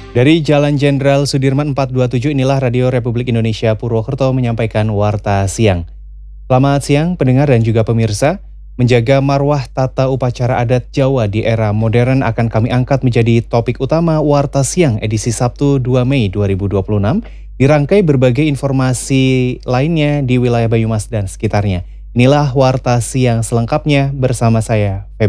Dari Jalan Jenderal Sudirman 427 inilah Radio Republik Indonesia Purwokerto menyampaikan Warta Siang. Selamat siang pendengar dan juga pemirsa. Menjaga marwah tata upacara adat Jawa di era modern akan kami angkat menjadi topik utama Warta Siang edisi Sabtu 2 Mei 2026. Dirangkai berbagai informasi lainnya di wilayah Banyumas dan sekitarnya. Inilah Warta Siang selengkapnya bersama saya, Febri.